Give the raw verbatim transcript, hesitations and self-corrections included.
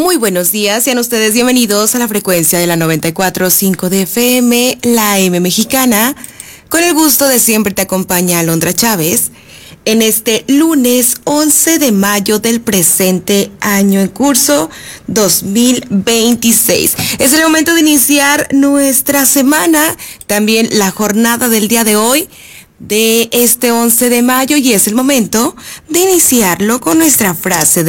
Muy buenos días, sean ustedes bienvenidos a la frecuencia de la noventa y cuatro punto cinco de F M, la M mexicana. Con el gusto de siempre te acompaña Alondra Chávez en este lunes once de mayo del presente año en curso dos mil veintiséis. Es el momento de iniciar nuestra semana, también la jornada del día de hoy, de este once de mayo, y es el momento de iniciarlo con nuestra frase